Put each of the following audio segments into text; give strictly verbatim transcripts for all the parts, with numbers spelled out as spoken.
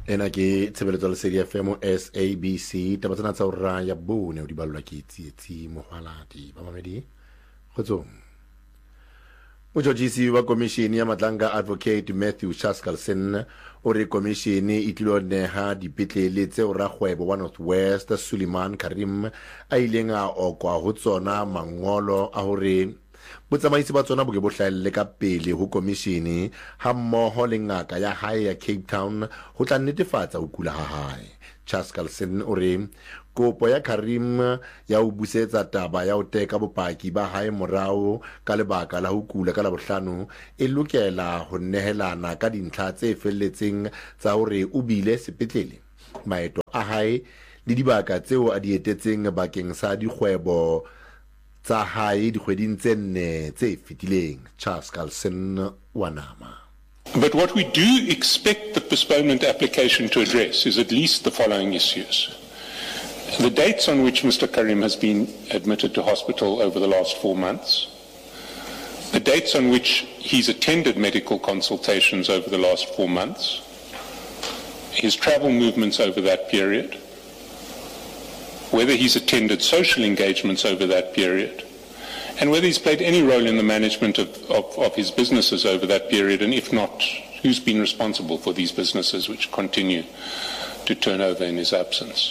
ena ke tshebeletso lesedi F M S A B C taba tsena tsa ura ya bone o di balwa ke tsietsi mohwaladi ba mamedi khotsong Mojojisi wa komishini ya matlanga Advocate Matthew Chaskalson o re komishini e tlilo neha dipetlele tse o ragwebo wa North West Suleiman Karim a ileng a okwa ho tsona mangolo a hore botsamaisi ba tsona bo ke bo hlaelle ka pele ho komishini ha mmoho le ngaka ya hae ya Cape Town ho tla netefatsa ho kula ha hae. Chaskalson o re kopo ya Karim ya ho busetsa taba ya ho teka bopaki ba hae morao ka lebaka la ho kula ka labohlano e lokela ho nehelana ka dintlha tse felletseng tsa hore o bile sepetlele, maeto a hae le dibaka tseo a di etetseng bakeng sa dikgwebo tsa hae dikgweding tse nne tse fetileng. Chaskalson wanama. But what we do expect the postponement application to address is at least the following issues. The dates on which Mister Karim has been admitted to hospital over the last four months, the dates on which he's attended medical consultations over the last four months, his travel movements over that period, whether he's attended social engagements over that period, and whether he's played any role in the management of, of, of his businesses over that period, and if not, who's been responsible for these businesses which continue to turn over in his absence.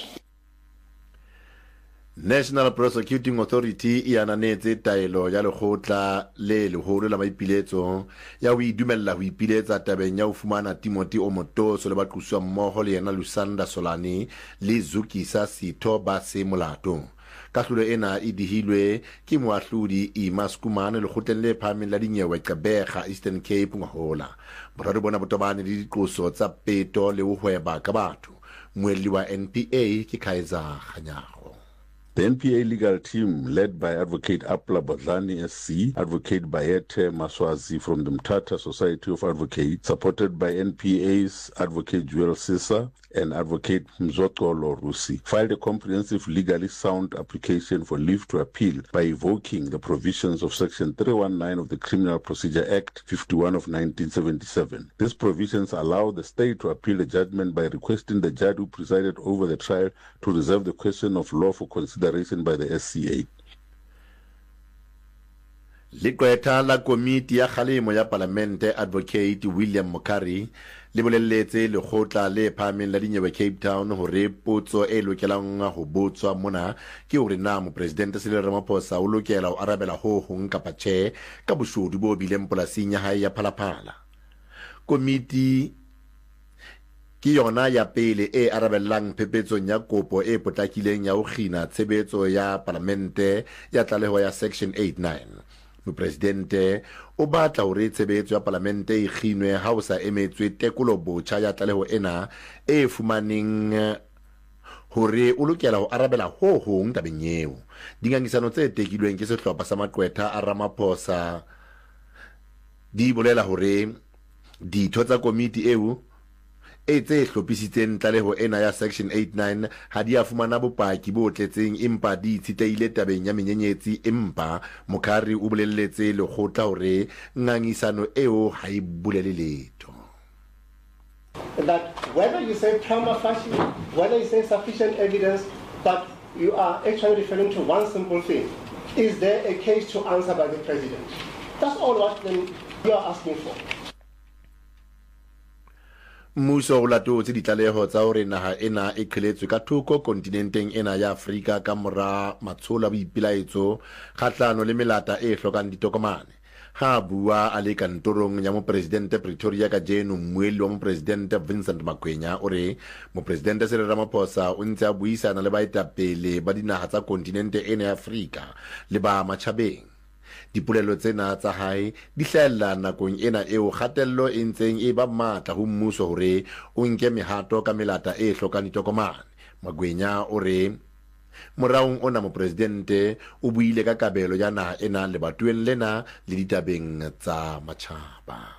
National Prosecuting Authority e ananetse taelo ya lekgotla le leholo la maipiletso ya ho idumella ho ipiletsa tabeng ya ho fumana Timothy Omotoso le baqoswa mmoho le yena Lusanda Solani le Zukisa Sitho ba se molato. Kahlolo ena e dihilwe ke moahlodi Ima Skuman lekgotleng le phahameng la dinyewe Gqeberha Eastern Cape ngahola. Boraro bona botobane le diqoso tsa peto le ho hweba ka batho. Moelli wa N P A ke Kaiser Khanyago. The N P A legal team, led by Advocate Apla Badlani S C, Advocate Bayete Maswazi from the Mtata Society of Advocates, supported by N P A's Advocate Joel Sisa and Advocate Mzotolo Rusi, filed a comprehensive legally sound application for leave to appeal by evoking the provisions of Section three nineteen of the Criminal Procedure Act fifty-one of nineteen seventy-seven. These provisions allow the state to appeal a judgment by requesting the judge who presided over the trial to reserve the question of law for consideration by the S C A. Likweta la komiti ya kgalemo ya parlamente Advocate William Mokari le bolelletse lekgotla le phahameng la dinyewe Cape Town hore potso e lokelang ho botswa mona ke hore na mopresidente Cyril Ramaphosa o lokela ho arabela ho hong kapa tjhe ka boshodu bo bileng polasing ya hae ya Phalaphala. Komiti ke yona ya pele e arabellang phepetsong ya kopo e potlakileng ya ho kgina tshebetso ya parlamente ya tlaleho ya Section eighty-nine. Mopresidente o batla hore tshebetso ya parlamente e kginwe ha o sa emetswe tekolo botjha ya tlaleho ena e fumaneng hore o lokela ho arabela ho hong tabeng eo. Dingangisano tse tekilweng ke sehlopha sa maqwetha a Ramaphosa di bolela hore ditho tsa komiti eo e tse hlophisitseng tlaleho ena ya Section eighty-nine ha di a fumana bopaki bo tletseng empa di tshiteile tabeng ya menyenyetsi, empa Mokari o bolelletse lekgotla hore ngangisano eo ha e bolele letho. That whether you say prima facie, whether you say sufficient evidence, but you are actually referring to one simple thing. Is there a case to answer by the president? That's all what then you are asking for. Mmuso o latotse ditlaleho tsa hore naha ena e qheletswe ka thoko kontinenteng ena ya Afrika ka mora matshola boipilaetso kgahlano le melata e hlokang ditokomane. Ha bua a le kantorong ya mopresidente Pretoria ka jeno, mmuelli wa mopresidente Vincent Makwenya o re mopresidente Cyril Ramaphosa o ntse a buisana le baetapele ba dinaha tsa kontinente ena ya Afrika le ba matjhabeng. Dipolelo tsena tsa hae di hlahella nakong ena eo kgatello e ntseng e ba matla ho mmuso hore o nke mehato ka melata e hlokang ditokomane. Magwenya o re moraong ona mopresidente o buile ka kabelo ya naha ena lebatoweng lena le ditabeng tsa matjhaba.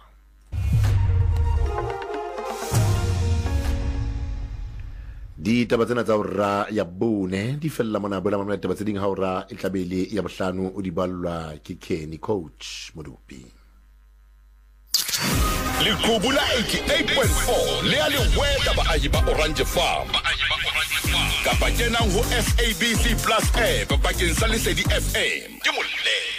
Di taba tsena tsa ura ya bone di fella mona bola mamela taba tse ding ha ura e tlabele ya bohlano o di ballwa ke Kenny Coach Modupi. le kubula eighty-eight point four le a le weta baahi ba Orange Farm kapa kenang ho S A B C Plus app bakeng sa Lesedi F M ke molle